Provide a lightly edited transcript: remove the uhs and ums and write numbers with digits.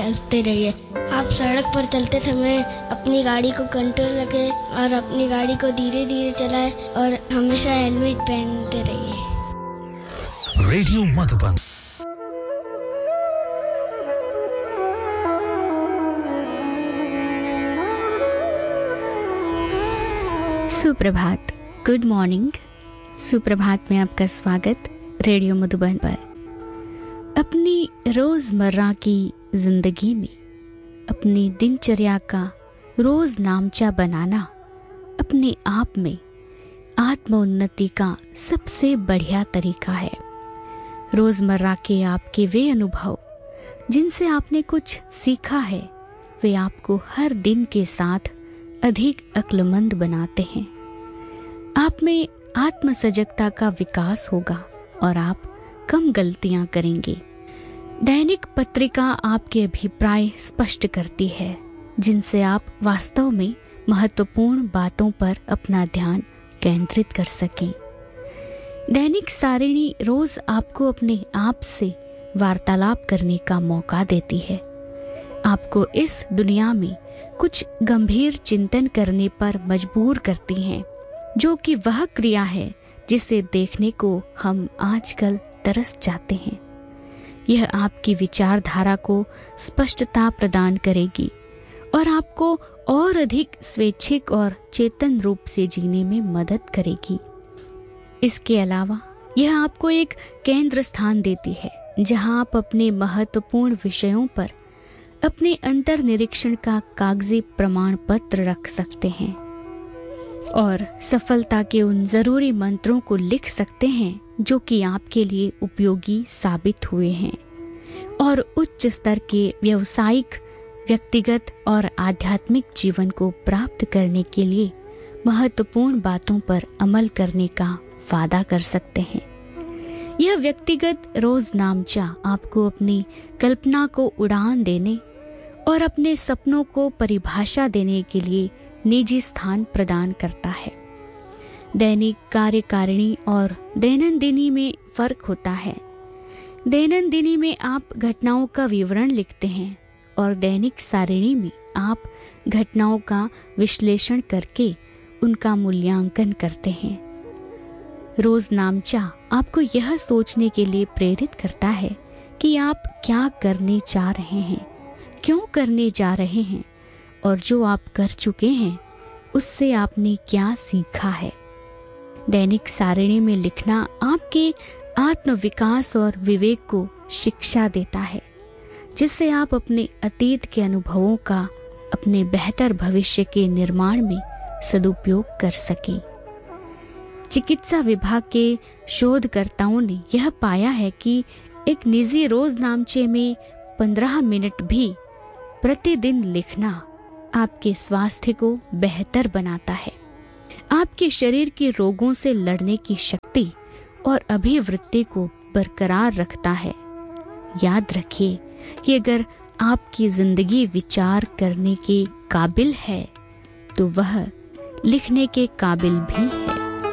हंसते रहिए। आप सड़क पर चलते समय अपनी गाड़ी को कंट्रोल रखें और अपनी गाड़ी को धीरे धीरे चलाएं और हमेशा हेलमेट पहनते रहिए। रेडियो मधुबन। सुप्रभात, गुड मॉर्निंग। सुप्रभात में आपका स्वागत रेडियो मधुबन पर। अपनी रोजमर्रा की जिंदगी में अपनी दिनचर्या का रोज नामचा बनाना अपने आप में आत्मोन्नति का सबसे बढ़िया तरीका है। रोजमर्रा के आपके वे अनुभव जिनसे आपने कुछ सीखा है, वे आपको हर दिन के साथ अधिक अक्लमंद बनाते हैं। आप में आत्म सजगता का विकास होगा और आप कम गलतियां करेंगे। दैनिक पत्रिका आपके अभिप्राय स्पष्ट करती है, जिनसे आप वास्तव में महत्वपूर्ण बातों पर अपना ध्यान केंद्रित कर सकें। दैनिक सारिणी रोज आपको अपने आप से वार्तालाप करने का मौका देती है। आपको इस दुनिया में कुछ गंभीर चिंतन करने पर मजबूर करती हैं, जो कि वह क्रिया है जिसे देखने को हम आजकल तरस जाते हैं। यह आपकी विचारधारा को स्पष्टता प्रदान करेगी और आपको और अधिक स्वैच्छिक और चेतन रूप से जीने में मदद करेगी। इसके अलावा यह आपको एक केंद्र स्थान देती है, जहां आप अपने महत्वपूर्ण विषयों पर अपने अंतर निरीक्षण का कागजी प्रमाण पत्र रख सकते हैं और सफलता के उन जरूरी मंत्रों को लिख सकते हैं जो कि आपके लिए उपयोगी साबित हुए हैं और उच्च स्तर के व्यावसायिक, व्यक्तिगत और आध्यात्मिक जीवन को प्राप्त करने के लिए महत्वपूर्ण बातों पर अमल करने का वादा कर सकते हैं। यह व्यक्तिगत रोजनामचा आपको अपनी कल्पना को उड़ान देने और अपने सपनों को परिभाषा देने के लिए निजी स्थान प्रदान करता है। दैनिक कार्यकारिणी और दैनंदिनी में फर्क होता है। दैनंदिनी में आप घटनाओं का विवरण लिखते हैं और दैनिक सारिणी में आप घटनाओं का विश्लेषण करके उनका मूल्यांकन करते हैं। रोजनामचा आपको यह सोचने के लिए प्रेरित करता है कि आप क्या करने जा रहे हैं, क्यों करने जा रहे हैं और जो आप कर चुके हैं उससे आपने क्या सीखा है। दैनिक सारिणी में लिखना आपके आत्मविकास और विवेक को शिक्षा देता है, जिससे आप अपने अतीत के अनुभवों का अपने बेहतर भविष्य के निर्माण में सदुपयोग कर सकें। चिकित्सा विभाग के शोधकर्ताओं ने यह पाया है कि एक निजी रोजनामचे में 15 मिनट भी प्रतिदिन लिखना आपके स्वास्थ्य को बेहतर बनाता है, आपके शरीर के रोगों से लड़ने की शक्ति और अभिवृत्ति को बरकरार रखता है। याद रखिए कि अगर आपकी जिंदगी विचार करने के काबिल है तो वह लिखने के काबिल भी है।